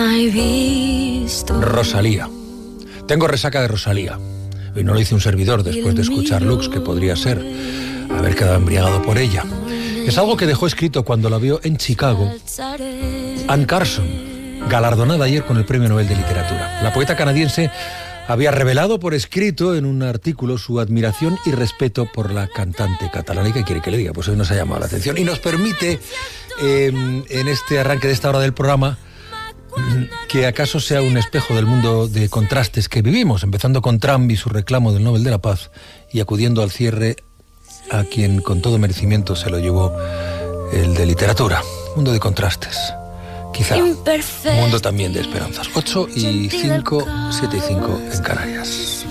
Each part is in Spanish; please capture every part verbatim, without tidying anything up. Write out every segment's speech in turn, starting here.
Rosalía. Tengo resaca de Rosalía. Y no lo hice un servidor después de escuchar Lux, que podría ser haber quedado embriagado por ella. Es algo que dejó escrito cuando la vio en Chicago Anne Carson, galardonada ayer con el Premio Nobel de Literatura. La poeta canadiense había revelado por escrito en un artículo su admiración y respeto por la cantante catalana. ¿Y qué quiere que le diga? Pues hoy nos ha llamado la atención y nos permite, eh, en este arranque de esta hora del programa, que acaso sea un espejo del mundo de contrastes que vivimos, empezando con Trump y su reclamo del Nobel de la Paz y acudiendo al cierre a quien con todo merecimiento se lo llevó el de literatura. Mundo de contrastes. Quizá un mundo también de esperanzas. ocho y cinco, siete y cinco en Canarias.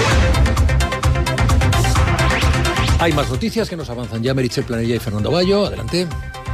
Hay más noticias que nos avanzan ya. Meritxell Planella y Fernando Bayo. Adelante.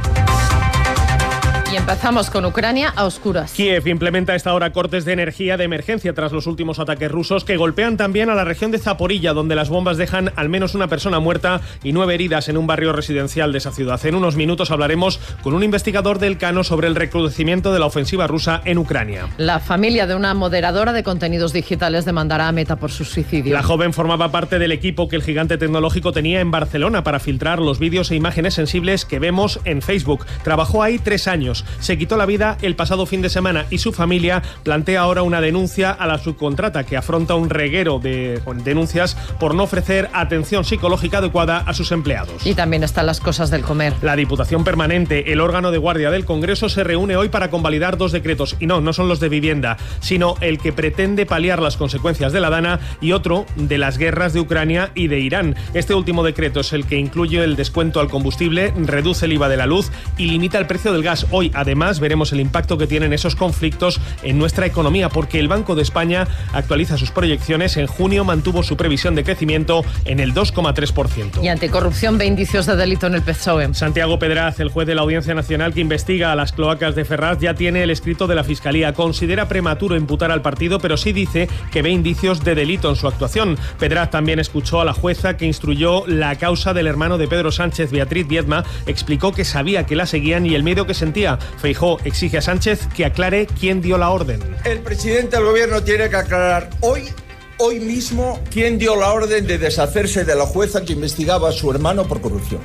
Y empezamos con Ucrania a oscuras. Kiev implementa a esta hora cortes de energía de emergencia tras los últimos ataques rusos que golpean también a la región de Zaporilla, donde las bombas dejan al menos una persona muerta y nueve heridas en un barrio residencial de esa ciudad. En unos minutos hablaremos con un investigador del Cano sobre el recrudecimiento de la ofensiva rusa en Ucrania. La familia de una moderadora de contenidos digitales demandará a Meta por su suicidio. La joven formaba parte del equipo que el gigante tecnológico tenía en Barcelona para filtrar los vídeos e imágenes sensibles que vemos en Facebook. Trabajó ahí tres años. Se quitó la vida el pasado fin de semana y su familia plantea ahora una denuncia a la subcontrata que afronta un reguero de denuncias por no ofrecer atención psicológica adecuada a sus empleados. Y también están las cosas del comer. La Diputación Permanente, el órgano de guardia del Congreso, se reúne hoy para convalidar dos decretos. Y no, no son los de vivienda, sino el que pretende paliar las consecuencias de la Dana y otro de las guerras de Ucrania y de Irán. Este último decreto es el que incluye el descuento al combustible, reduce el I V A de la luz y limita el precio del gas. Hoy, además, veremos el impacto que tienen esos conflictos en nuestra economía, porque el Banco de España actualiza sus proyecciones. En junio mantuvo su previsión de crecimiento en el dos coma tres por ciento. Y anticorrupción ve indicios de delito en el P S O E. Santiago Pedraz, el juez de la Audiencia Nacional que investiga a las cloacas de Ferraz, ya tiene el escrito de la Fiscalía. Considera prematuro imputar al partido, pero sí dice que ve indicios de delito en su actuación. Pedraz también escuchó a la jueza que instruyó la causa del hermano de Pedro Sánchez, Beatriz Viedma. Explicó que sabía que la seguían y el miedo que sentía. Feijóo exige a Sánchez que aclare quién dio la orden. El presidente del gobierno tiene que aclarar hoy, hoy mismo, quién dio la orden de deshacerse de la jueza que investigaba a su hermano por corrupción.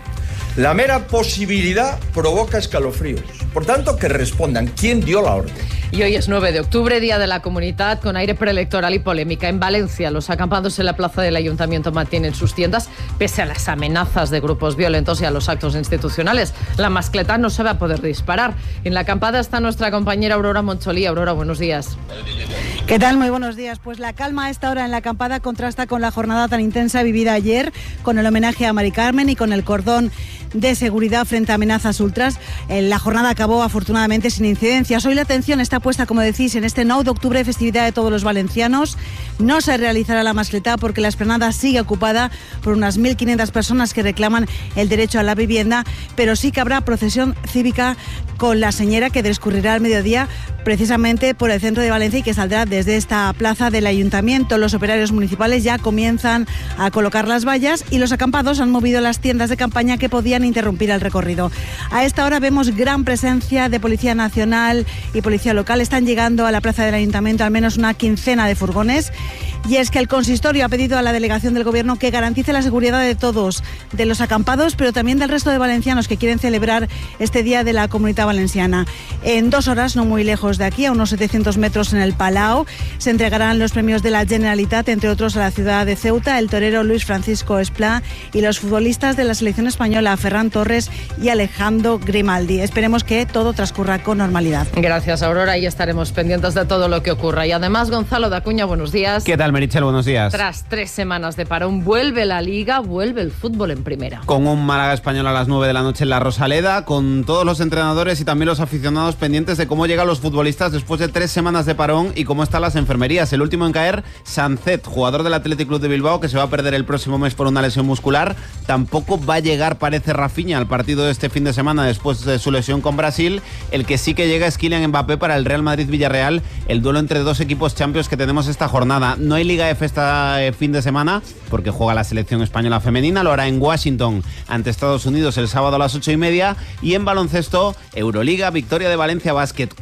La mera posibilidad provoca escalofríos. Por tanto, que respondan quién dio la orden. Y hoy es nueve de octubre, Día de la Comunidad, con aire preelectoral y polémica. En Valencia, los acampados en la plaza del Ayuntamiento mantienen sus tiendas pese a las amenazas de grupos violentos y a los actos institucionales. La mascleta no se va a poder disparar. En la acampada está nuestra compañera Aurora Moncholí. Aurora, buenos días. ¿Qué tal? Muy buenos días. Pues la calma a esta hora en la acampada contrasta con la jornada tan intensa vivida ayer, con el homenaje a Mari Carmen y con el cordón de seguridad frente a amenazas ultras. La jornada acabó afortunadamente sin incidencias. Hoy la atención está puesta, como decís, en este nueve de octubre, festividad de todos los valencianos. No se realizará la mascleta porque la explanada sigue ocupada por unas mil quinientas personas que reclaman el derecho a la vivienda, pero sí que habrá procesión cívica con la señera que transcurrirá al mediodía precisamente por el centro de Valencia y que saldrá desde esta plaza del Ayuntamiento. Los operarios municipales ya comienzan a colocar las vallas y los acampados han movido las tiendas de campaña que podían interrumpir el recorrido. A esta hora vemos gran presencia de Policía Nacional y Policía Local. Están llegando a la plaza del Ayuntamiento al menos una quincena de furgones. Y es que el consistorio ha pedido a la delegación del Gobierno que garantice la seguridad de todos, de los acampados, pero también del resto de valencianos que quieren celebrar este Día de la Comunidad Valenciana. En dos horas, no muy lejos de aquí, a unos setecientos metros en el Palau, se entregarán los premios de la Generalitat, entre otros a la ciudad de Ceuta, el torero Luis Francisco Esplá y los futbolistas de la selección española, Ferran Torres y Alejandro Grimaldi. Esperemos que todo transcurra con normalidad. Gracias, Aurora, y estaremos pendientes de todo lo que ocurra. Y además, Gonzalo de Acuña, buenos días. ¿Qué tal, Meritxell? Buenos días. Tras tres semanas de parón, vuelve la Liga, vuelve el fútbol en primera. Con un Málaga Español a las nueve de la noche en la Rosaleda, con todos los entrenadores y también los aficionados pendientes de cómo llegan los futbolistas después de tres semanas de parón y cómo están las enfermerías. El último en caer, Sancet, jugador del Athletic Club de Bilbao, que se va a perder el próximo mes por una lesión muscular. Tampoco va a llegar, parece, Rafinha al partido de este fin de semana después de su lesión con Brasil. El que sí que llega es Kylian Mbappé para el Real Madrid-Villarreal, el duelo entre dos equipos Champions que tenemos esta jornada. No hay Liga F este fin de semana porque juega la selección española femenina, lo hará en Washington ante Estados Unidos el sábado a las ocho y media. Y en baloncesto, Euroliga, victoria de Valencia Basket cuatro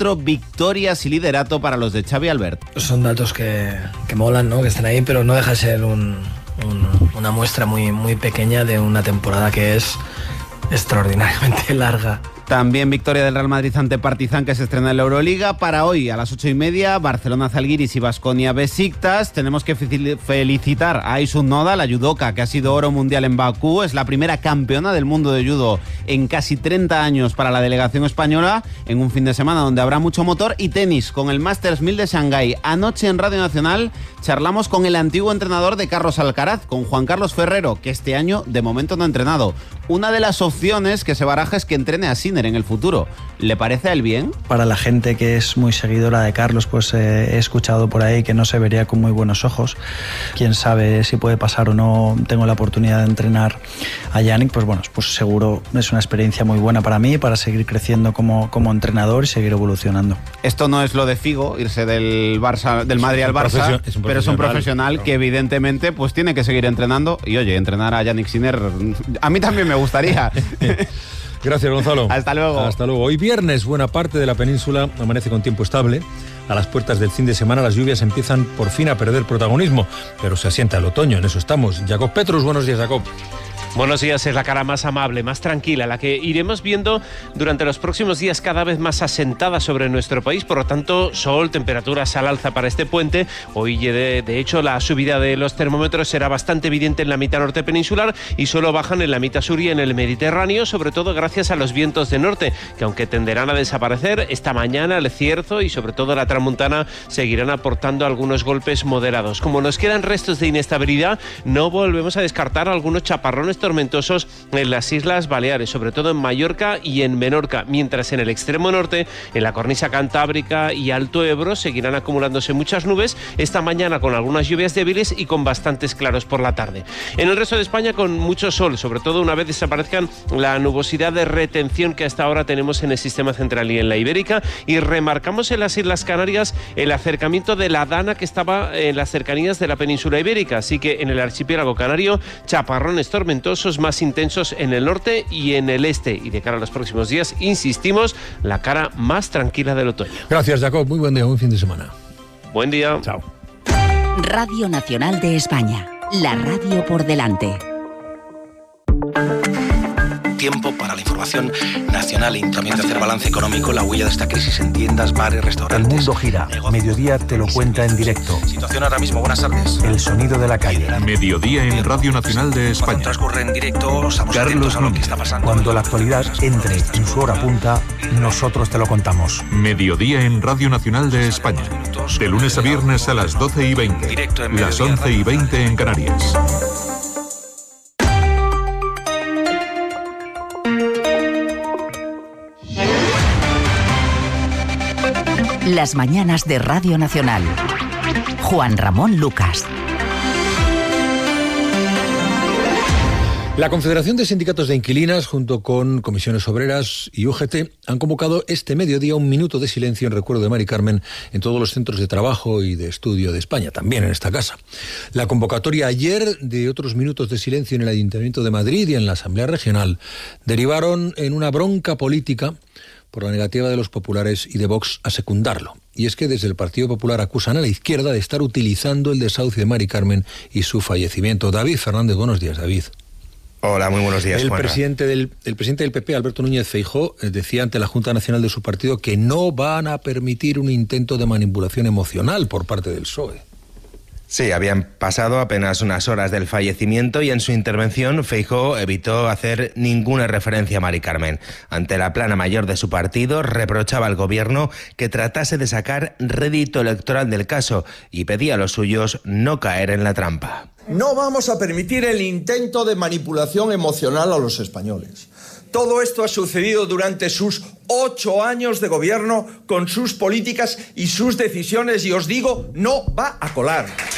cuatro victorias y liderato para los de Xavi Albert. Son datos que, que molan, ¿no? Que están ahí, pero no deja de ser un, un, una muestra muy, muy pequeña de una temporada que es extraordinariamente larga. También victoria del Real Madrid ante Partizan, que se estrena en la Euroliga. Para hoy, a las ocho y media, Barcelona Zalgiris y Baskonia Besiktas. Tenemos que felicitar a Aisun Noda, la judoka que ha sido oro mundial en Bakú. Es la primera campeona del mundo de judo en casi treinta años para la delegación española, en un fin de semana donde habrá mucho motor. Y tenis, con el Masters mil de Shanghái. Anoche en Radio Nacional charlamos con el antiguo entrenador de Carlos Alcaraz, con Juan Carlos Ferrero, que este año de momento no ha entrenado. Una de las opciones que se baraja es que entrene a Sinner en el futuro. ¿Le parece a él bien? Para la gente que es muy seguidora de Carlos, pues eh, he escuchado por ahí que no se vería con muy buenos ojos. Quién sabe si puede pasar o no. Tengo la oportunidad de entrenar a Yannick, pues bueno, pues seguro es una experiencia muy buena para mí, para seguir creciendo como, como entrenador y seguir evolucionando. Esto no es lo de Figo, irse del Barça, del Madrid al Barça, es pero es un profesional no. que evidentemente pues tiene que seguir entrenando. Y oye, entrenar a Yannick Sinner a mí también me gustaría. Gracias, Gonzalo. Hasta luego. Hasta luego. Hoy viernes, buena parte de la península amanece con tiempo estable. A las puertas del fin de semana las lluvias empiezan por fin a perder protagonismo, pero se asienta el otoño, en eso estamos. Jacob Petrus, buenos días, Jacob. Buenos días, es la cara más amable, más tranquila, la que iremos viendo durante los próximos días cada vez más asentada sobre nuestro país. Por lo tanto, sol, temperaturas al alza para este puente. Hoy, de, de hecho, la subida de los termómetros será bastante evidente en la mitad norte peninsular y solo bajan en la mitad sur y en el Mediterráneo, sobre todo gracias a los vientos de norte, que aunque tenderán a desaparecer, esta mañana el cierzo y sobre todo la tramuntana seguirán aportando algunos golpes moderados. Como nos quedan restos de inestabilidad, no volvemos a descartar algunos chaparrones tormentosos en las Islas Baleares, sobre todo en Mallorca y en Menorca, mientras en el extremo norte, en la cornisa cantábrica y Alto Ebro, seguirán acumulándose muchas nubes esta mañana con algunas lluvias débiles y con bastantes claros por la tarde. En el resto de España con mucho sol, sobre todo una vez desaparezcan la nubosidad de retención que hasta ahora tenemos en el sistema central y en la Ibérica, y remarcamos en las Islas Canarias el acercamiento de la Dana que estaba en las cercanías de la península ibérica, así que en el archipiélago canario chaparrones tormentosos más intensos en el norte y en el este, y de cara a los próximos días, insistimos, la cara más tranquila del otoño. Gracias, Jacob, muy buen día, buen fin de semana. Buen día. Chao. Radio Nacional de España, la radio por delante. Tiempo para la información nacional y también de hacer balance económico, la huella de esta crisis en tiendas, bares, restaurantes. El mundo gira. Negocios. Mediodía te lo cuenta en directo. Situación ahora mismo, buenas tardes. El sonido de la calle. Mediodía en Radio Nacional de España. Cuando transcurre en directo, estamos Carlos atentos a lo que está pasando. Cuando la actualidad entre en su hora punta, nosotros te lo contamos. Mediodía en Radio Nacional de España. De lunes a viernes a las doce y veinte. Directo en las once y veinte en Canarias. Las mañanas de Radio Nacional. Juan Ramón Lucas. La Confederación de Sindicatos de Inquilinas, junto con Comisiones Obreras y U G T, han convocado este mediodía un minuto de silencio en recuerdo de Mari Carmen en todos los centros de trabajo y de estudio de España, también en esta casa. La convocatoria ayer de otros minutos de silencio en el Ayuntamiento de Madrid y en la Asamblea Regional derivaron en una bronca política por la negativa de los populares y de Vox a secundarlo. Y es que desde el Partido Popular acusan a la izquierda de estar utilizando el desahucio de Mari Carmen y su fallecimiento. David Fernández, buenos días, David. Hola, muy buenos días, el Juanra. presidente del El presidente del P P, Alberto Núñez Feijóo, decía ante la Junta Nacional de su partido que no van a permitir un intento de manipulación emocional por parte del P S O E. Sí, habían pasado apenas unas horas del fallecimiento y en su intervención Feijóo evitó hacer ninguna referencia a Mari Carmen. Ante la plana mayor de su partido, reprochaba al gobierno que tratase de sacar rédito electoral del caso y pedía a los suyos no caer en la trampa. No vamos a permitir el intento de manipulación emocional a los españoles. Todo esto ha sucedido durante sus ocho años de gobierno con sus políticas y sus decisiones y os digo, no va a colar.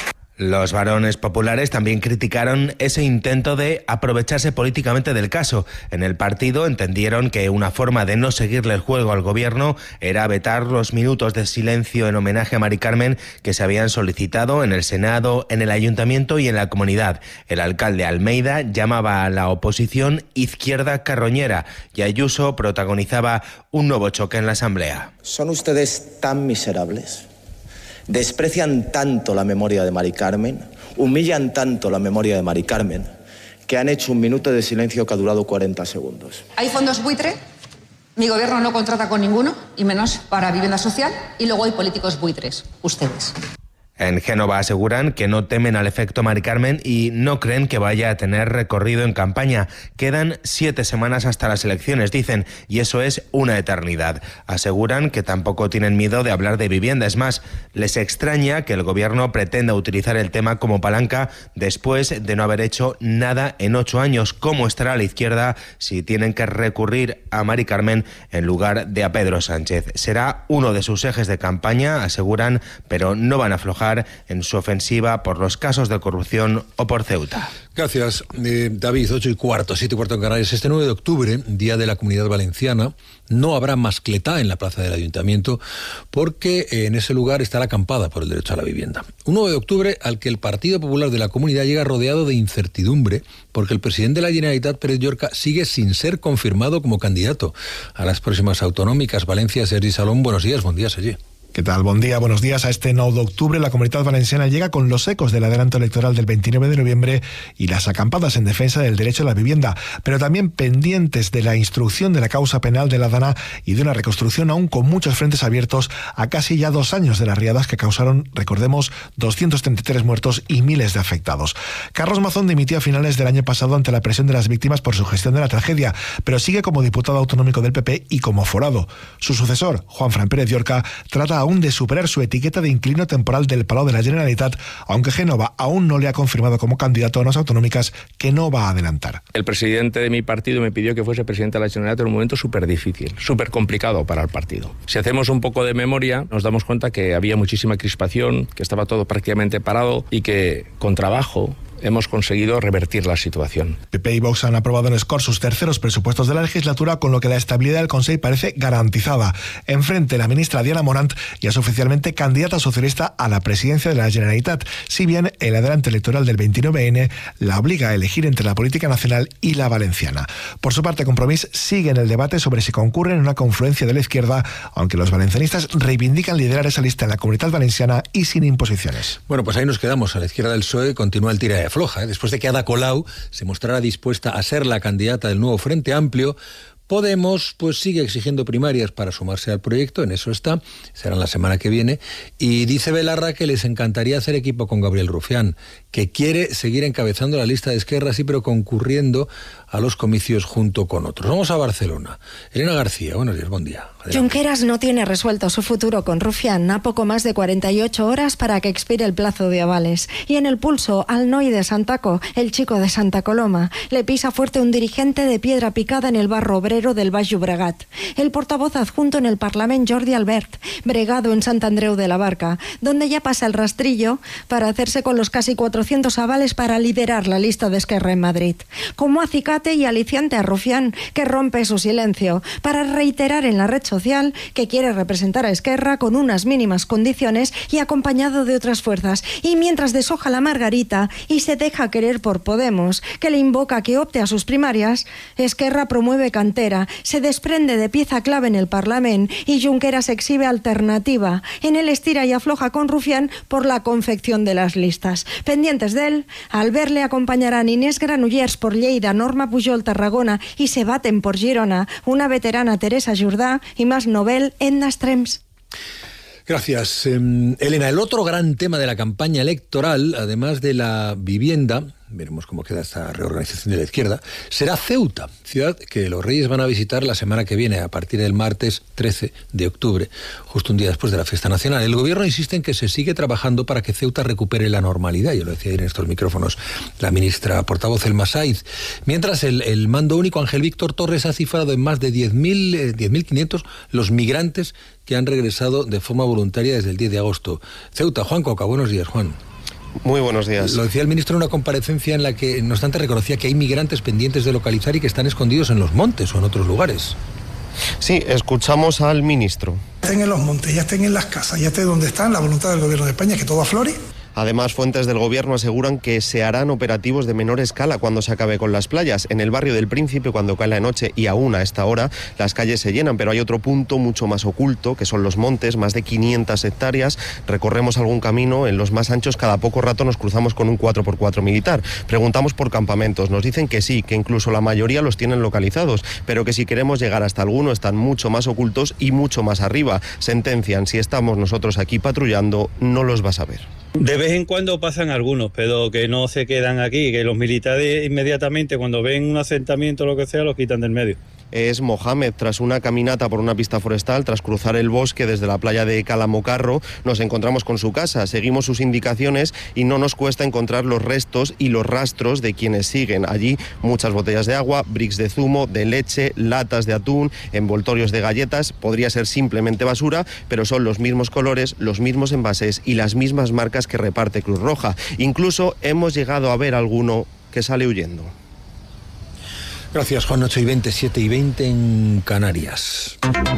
Los varones populares también criticaron ese intento de aprovecharse políticamente del caso. En el partido entendieron que una forma de no seguirle el juego al gobierno era vetar los minutos de silencio en homenaje a Mari Carmen que se habían solicitado en el Senado, en el Ayuntamiento y en la comunidad. El alcalde Almeida llamaba a la oposición izquierda carroñera y Ayuso protagonizaba un nuevo choque en la Asamblea. ¿Son ustedes tan miserables? Desprecian tanto la memoria de Mari Carmen, humillan tanto la memoria de Mari Carmen, que han hecho un minuto de silencio que ha durado cuarenta segundos. ¿Hay fondos buitre? Mi gobierno no contrata con ninguno, y menos para vivienda social, y luego hay políticos buitres, ustedes. En Génova aseguran que no temen al efecto Mari Carmen y no creen que vaya a tener recorrido en campaña. Quedan siete semanas hasta las elecciones, dicen, y eso es una eternidad. Aseguran que tampoco tienen miedo de hablar de vivienda. Es más, les extraña que el gobierno pretenda utilizar el tema como palanca después de no haber hecho nada en ocho años. ¿Cómo estará la izquierda si tienen que recurrir a Mari Carmen en lugar de a Pedro Sánchez? Será uno de sus ejes de campaña, aseguran, pero no van a aflojar en su ofensiva por los casos de corrupción o por Ceuta. Gracias, eh, David. Ocho y cuarto, siete y cuarto en Canarias. Este nueve de octubre, Día de la Comunidad Valenciana, no habrá mascletá en la plaza del Ayuntamiento porque eh, en ese lugar está la acampada por el derecho a la vivienda. Un nueve de octubre al que el Partido Popular de la Comunidad llega rodeado de incertidumbre porque el presidente de la Generalitat, Pérez Llorca, sigue sin ser confirmado como candidato a las próximas autonómicas. Valencia, Sergi Salón, buenos días, buen día, Sergi. ¿Qué tal? Buen día, buenos días. A este nueve de octubre la Comunidad Valenciana llega con los ecos del adelanto electoral del veintinueve de noviembre y las acampadas en defensa del derecho a la vivienda, pero también pendientes de la instrucción de la causa penal de la Dana y de una reconstrucción aún con muchos frentes abiertos a casi ya dos años de las riadas que causaron, recordemos, doscientos treinta y tres muertos y miles de afectados. Carlos Mazón dimitió a finales del año pasado ante la presión de las víctimas por su gestión de la tragedia, pero sigue como diputado autonómico del P P y como forado. Su sucesor, Juanfran Pérez Llorca, trata aún de superar su etiqueta de inquilino temporal del Palau de la Generalitat, aunque Génova aún no le ha confirmado como candidato a unas autonómicas que no va a adelantar. El presidente de mi partido me pidió que fuese presidente de la Generalitat en un momento súper difícil, súper complicado para el partido. Si hacemos un poco de memoria, nos damos cuenta que había muchísima crispación, que estaba todo prácticamente parado y que con trabajo hemos conseguido revertir la situación. P P y Vox han aprobado en Escort sus terceros presupuestos de la legislatura, con lo que la estabilidad del Consell parece garantizada. Enfrente, la ministra Diana Morant ya es oficialmente candidata socialista a la presidencia de la Generalitat, si bien el adelanto electoral del veintinueve ene la obliga a elegir entre la política nacional y la valenciana. Por su parte, Compromís sigue en el debate sobre si concurren en una confluencia de la izquierda, aunque los valencianistas reivindican liderar esa lista en la Comunidad Valenciana y sin imposiciones. Bueno, pues ahí nos quedamos. A la izquierda del P S O E continúa el tira de floja, ¿eh? Después de que Ada Colau se mostrara dispuesta a ser la candidata del nuevo Frente Amplio, Podemos pues sigue exigiendo primarias para sumarse al proyecto, en eso está, serán la semana que viene, y dice Belarra que les encantaría hacer equipo con Gabriel Rufián, que quiere seguir encabezando la lista de Esquerra, sí, pero concurriendo a los comicios junto con otros. Vamos a Barcelona. Elena García, buenos días, buen día. Adelante. Junqueras no tiene resuelto su futuro con Rufián, a poco más de cuarenta y ocho horas para que expire el plazo de avales. Y en el pulso, al Noi de Santaco, el chico de Santa Coloma, le pisa fuerte un dirigente de piedra picada en el barro obrero del Baix Llobregat. El portavoz adjunto en el Parlamento, Jordi Albert, bregado en Sant Andreu de la Barca, donde ya pasa el rastrillo para hacerse con los casi cuatrocientos avales para liderar la lista de Esquerra en Madrid. Como acicate y aliciante a Rufián, que rompe su silencio, para reiterar en la red social que quiere representar a Esquerra con unas mínimas condiciones y acompañado de otras fuerzas. Y mientras deshoja la margarita y se deja querer por Podemos, que le invoca que opte a sus primarias, Esquerra promueve cantera, se desprende de pieza clave en el Parlamento y Junqueras exhibe alternativa. En el estira y afloja con Rufián por la confección de las listas. Pendientes de él, al verle acompañarán Inés Granollers por Lleida, Norma Pujol Tarragona y se baten por Girona una veterana Teresa Jordà y más novel Edna Strems. Gracias, eh, Elena. El otro gran tema de la campaña electoral, además de la vivienda, veremos cómo queda esta reorganización de la izquierda, será Ceuta, ciudad que los Reyes van a visitar la semana que viene, a partir del martes trece de octubre, justo un día después de la fiesta nacional. El gobierno insiste en que se sigue trabajando para que Ceuta recupere la normalidad, yo lo decía ayer en estos micrófonos la ministra portavoz Elma Saiz, mientras el, el mando único Ángel Víctor Torres ha cifrado en más de diez mil quinientos los migrantes que han regresado de forma voluntaria desde el diez de agosto. Ceuta, Juan Coca, buenos días, Juan. Muy buenos días. Lo decía el ministro en una comparecencia en la que, no obstante, reconocía que hay migrantes pendientes de localizar y que están escondidos en los montes o en otros lugares. Sí, escuchamos al ministro. Estén en los montes, ya estén en las casas, ya estén donde están, la voluntad del Gobierno de España es que todo aflore. Además, fuentes del Gobierno aseguran que se harán operativos de menor escala cuando se acabe con las playas. En el barrio del Príncipe, cuando cae la noche y aún a esta hora, las calles se llenan, pero hay otro punto mucho más oculto, que son los montes, más de quinientas hectáreas. Recorremos algún camino, en los más anchos cada poco rato nos cruzamos con un cuatro por cuatro militar. Preguntamos por campamentos, nos dicen que sí, que incluso la mayoría los tienen localizados, pero que si queremos llegar hasta alguno están mucho más ocultos y mucho más arriba. Sentencian, si estamos nosotros aquí patrullando, no los vas a ver. De vez en cuando pasan algunos, pero que no se quedan aquí, que los militares inmediatamente cuando ven un asentamiento o lo que sea, los quitan del medio. Es Mohamed. Tras una caminata por una pista forestal, tras cruzar el bosque desde la playa de Calamocarro, nos encontramos con su casa, seguimos sus indicaciones y no nos cuesta encontrar los restos y los rastros de quienes siguen. Allí muchas botellas de agua, bricks de zumo, de leche, latas de atún, envoltorios de galletas. Podría ser simplemente basura, pero son los mismos colores, los mismos envases y las mismas marcas que reparte Cruz Roja. Incluso hemos llegado a ver alguno que sale huyendo. Gracias, Juan. ocho y veinte, siete y veinte en Canarias.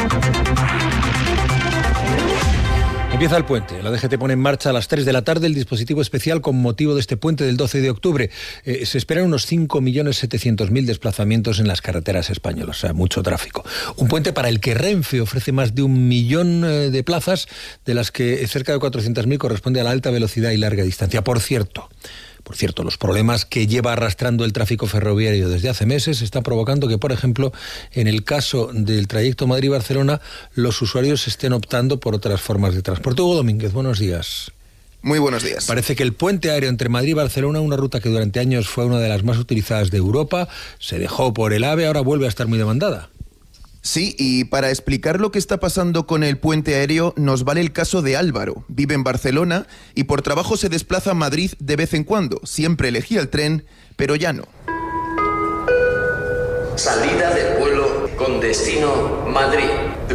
Empieza el puente. La D G T pone en marcha a las tres de la tarde el dispositivo especial con motivo de este puente del doce de octubre. Eh, se esperan unos cinco millones setecientos mil desplazamientos en las carreteras españolas, o sea, mucho tráfico. Un puente para el que Renfe ofrece más de un millón eh, de plazas, de las que cerca de cuatrocientas mil corresponde a la alta velocidad y larga distancia. Por cierto... Por cierto, los problemas que lleva arrastrando el tráfico ferroviario desde hace meses están provocando que, por ejemplo, en el caso del trayecto Madrid-Barcelona, los usuarios estén optando por otras formas de transporte. Hugo Domínguez, buenos días. Muy buenos días. Parece que el puente aéreo entre Madrid y Barcelona, una ruta que durante años fue una de las más utilizadas de Europa, se dejó por el AVE, ahora vuelve a estar muy demandada. Sí, y para explicar lo que está pasando con el puente aéreo nos vale el caso de Álvaro. Vive en Barcelona y por trabajo se desplaza a Madrid de vez en cuando. Siempre elegía el tren, pero ya no. Salida del vuelo con destino Madrid.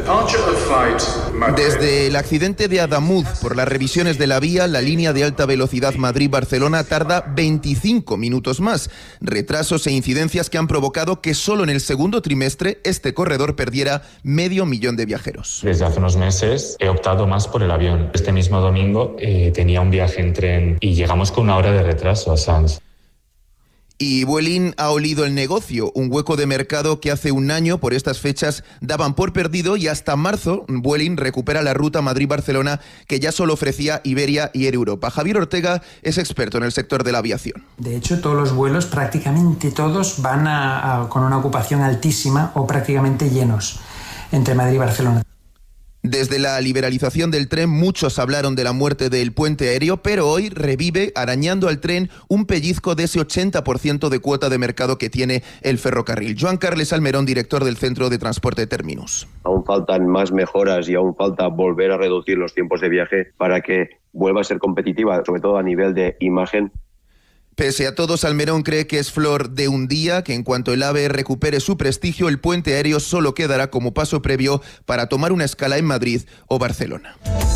Desde el accidente de Adamuz por las revisiones de la vía, la línea de alta velocidad Madrid-Barcelona tarda veinticinco minutos más. Retrasos e incidencias que han provocado que solo en el segundo trimestre este corredor perdiera medio millón de viajeros. Desde hace unos meses he optado más por el avión. Este mismo domingo eh, tenía un viaje en tren y llegamos con una hora de retraso a Sants. Y Vueling ha olido el negocio, un hueco de mercado que hace un año por estas fechas daban por perdido y hasta marzo Vueling recupera la ruta Madrid-Barcelona que ya solo ofrecía Iberia y Air Europa. Javier Ortega es experto en el sector de la aviación. De hecho, todos los vuelos, prácticamente todos, van a, a, con una ocupación altísima o prácticamente llenos entre Madrid y Barcelona. Desde la liberalización del tren muchos hablaron de la muerte del puente aéreo, pero hoy revive arañando al tren un pellizco de ese ochenta por ciento de cuota de mercado que tiene el ferrocarril. Joan Carles Almerón, director del Centro de Transporte Terminus. Aún faltan más mejoras y aún falta volver a reducir los tiempos de viaje para que vuelva a ser competitiva, sobre todo a nivel de imagen. Pese a todo, Salmerón cree que es flor de un día, que en cuanto el AVE recupere su prestigio, el puente aéreo solo quedará como paso previo para tomar una escala en Madrid o Barcelona.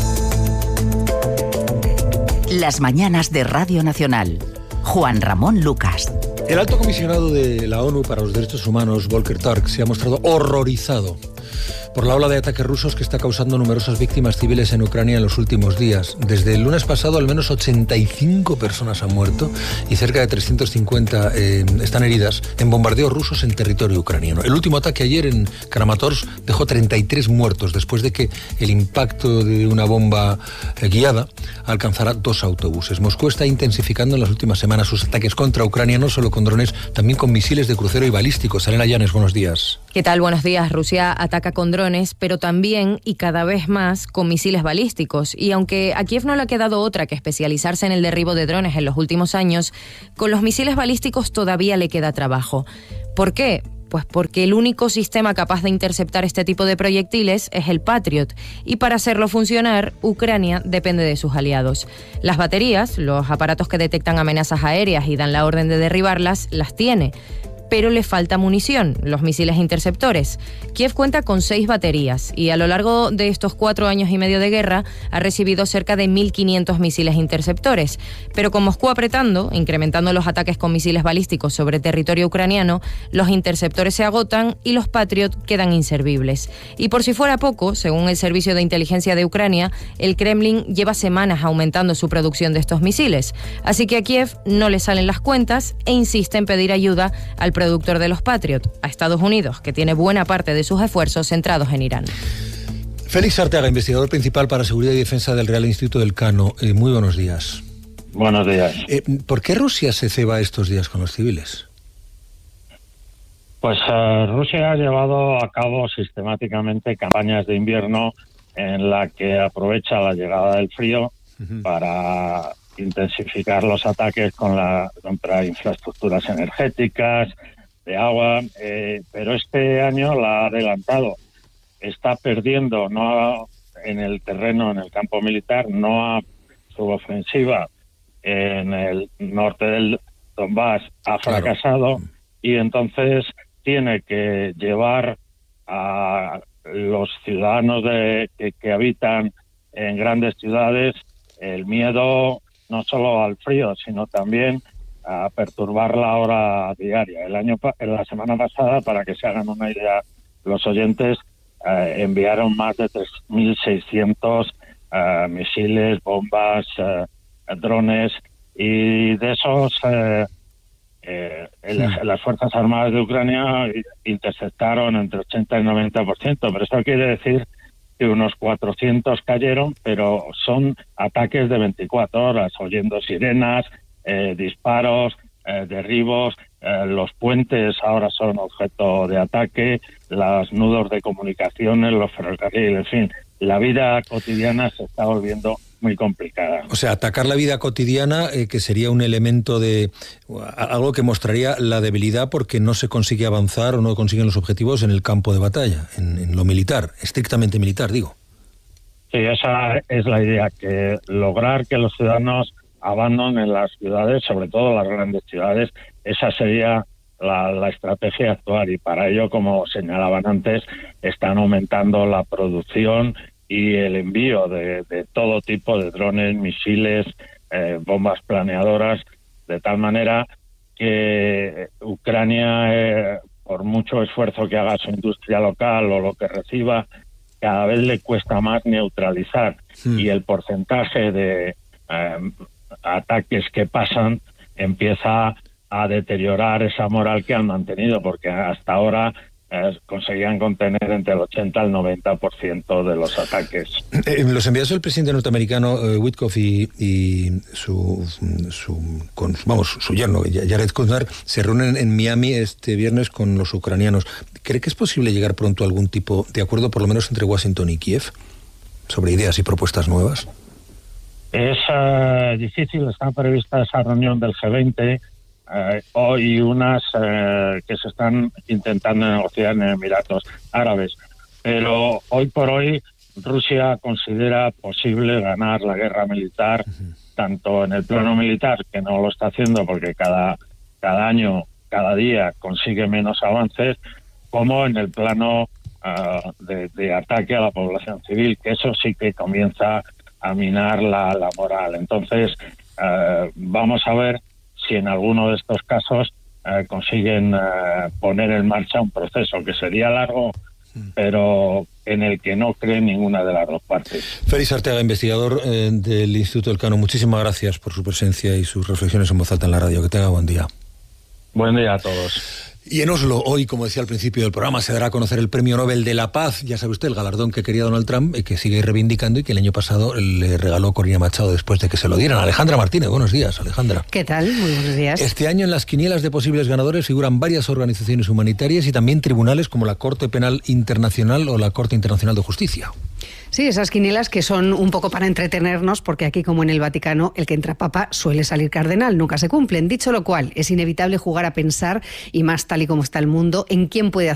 Las mañanas de Radio Nacional. Juan Ramón Lucas. El alto comisionado de la ONU para los Derechos Humanos, Volker Turk, se ha mostrado horrorizado por la ola de ataques rusos que está causando numerosas víctimas civiles en Ucrania en los últimos días. Desde el lunes pasado, al menos ochenta y cinco personas han muerto y cerca de trescientas cincuenta eh, están heridas en bombardeos rusos en territorio ucraniano. El último ataque ayer en Kramatorsk dejó treinta y tres muertos después de que el impacto de una bomba eh, guiada alcanzara dos autobuses. Moscú está intensificando en las últimas semanas sus ataques contra Ucrania, no solo con drones, también con misiles de crucero y balísticos. Elena Llanes, buenos días. ¿Qué tal? Buenos días. Rusia ataca con drones, pero también y cada vez más con misiles balísticos. Y aunque a Kiev no le ha quedado otra que especializarse en el derribo de drones en los últimos años, con los misiles balísticos todavía le queda trabajo. ¿Por qué? Pues porque el único sistema capaz de interceptar este tipo de proyectiles es el Patriot, y para hacerlo funcionar, Ucrania depende de sus aliados. Las baterías, los aparatos que detectan amenazas aéreas y dan la orden de derribarlas, las tiene, pero le falta munición, los misiles interceptores. Kiev cuenta con seis baterías y a lo largo de estos cuatro años y medio de guerra ha recibido cerca de mil quinientos misiles interceptores. Pero con Moscú apretando, incrementando los ataques con misiles balísticos sobre territorio ucraniano, los interceptores se agotan y los Patriot quedan inservibles. Y por si fuera poco, según el Servicio de Inteligencia de Ucrania, el Kremlin lleva semanas aumentando su producción de estos misiles. Así que a Kiev no le salen las cuentas e insiste en pedir ayuda al productor de los Patriot, a Estados Unidos, que tiene buena parte de sus esfuerzos centrados en Irán. Félix Arteaga, investigador principal para Seguridad y Defensa del Real Instituto del Cano. Eh, muy buenos días. Buenos días. Eh, ¿Por qué Rusia se ceba estos días con los civiles? Pues uh, Rusia ha llevado a cabo sistemáticamente campañas de invierno en la que aprovecha la llegada del frío uh-huh. para intensificar los ataques con la, contra infraestructuras energéticas, de agua, eh, pero este año la ha adelantado. Está perdiendo no ha, en el terreno, en el campo militar, no ha, su ofensiva en el norte del Donbass ha fracasado, claro. Y entonces tiene que llevar a los ciudadanos de, que, que habitan en grandes ciudades el miedo no solo al frío, sino también a perturbar la hora diaria. El año en la semana pasada, para que se hagan una idea los oyentes, eh, enviaron más de tres mil seiscientos eh, misiles, bombas, eh, drones, y de esos eh, eh, el, sí. las Fuerzas Armadas de Ucrania interceptaron entre ochenta y noventa por ciento, pero eso quiere decir que unos cuatrocientos cayeron, pero son ataques de veinticuatro horas, oyendo sirenas, eh, disparos, eh, derribos, eh, los puentes ahora son objeto de ataque, los nudos de comunicaciones, los ferrocarriles, en fin, la vida cotidiana se está volviendo muy complicada. O sea, atacar la vida cotidiana, eh, que sería un elemento de algo que mostraría la debilidad porque no se consigue avanzar o no consiguen los objetivos en el campo de batalla, en, en lo militar, estrictamente militar, digo. Sí, esa es la idea, que lograr que los ciudadanos abandonen las ciudades, sobre todo las grandes ciudades, esa sería la, la estrategia actual, y para ello, como señalaban antes, están aumentando la producción y el envío de, de todo tipo de drones, misiles, eh, bombas planeadoras, de tal manera que Ucrania, eh, por mucho esfuerzo que haga su industria local o lo que reciba, cada vez le cuesta más neutralizar, sí. Y el porcentaje de eh, ataques que pasan empieza a deteriorar esa moral que han mantenido, porque hasta ahora eh, conseguían contener entre el ochenta y el noventa por ciento de los ataques. Eh, los enviados del presidente norteamericano eh, Witkoff y, y su, su con, vamos, su yerno, Jared Kushner, se reúnen en Miami este viernes con los ucranianos. ¿Cree que es posible llegar pronto a algún tipo de acuerdo, por lo menos entre Washington y Kiev, sobre ideas y propuestas nuevas? Es uh, difícil, está prevista esa reunión del G veinte, eh, hoy unas eh, que se están intentando negociar en Emiratos Árabes, pero hoy por hoy Rusia considera posible ganar la guerra militar, uh-huh. tanto en el plano militar, que no lo está haciendo porque cada, cada año, cada día consigue menos avances, como en el plano uh, de, de ataque a la población civil, que eso sí que comienza a minar la, la moral. Entonces, uh, vamos a ver si en alguno de estos casos uh, consiguen uh, poner en marcha un proceso que sería largo, pero en el que no cree ninguna de las dos partes. Félix Arteaga, investigador eh, del Instituto del Cano, muchísimas gracias por su presencia y sus reflexiones en voz alta en la radio. Que tenga buen día. Buen día a todos. Y en Oslo, hoy, como decía al principio del programa, se dará a conocer el Premio Nobel de la Paz. Ya sabe usted, el galardón que quería Donald Trump y que sigue reivindicando y que el año pasado le regaló Corina Machado después de que se lo dieran. Alejandra Martínez, buenos días, Alejandra. ¿Qué tal? Muy buenos días. Este año en las quinielas de posibles ganadores figuran varias organizaciones humanitarias y también tribunales como la Corte Penal Internacional o la Corte Internacional de Justicia. Sí, esas quinielas que son un poco para entretenernos, porque aquí, como en el Vaticano, el que entra papa suele salir cardenal, nunca se cumplen. Dicho lo cual, es inevitable jugar a pensar, y más tal y como está el mundo, en quién puede hacer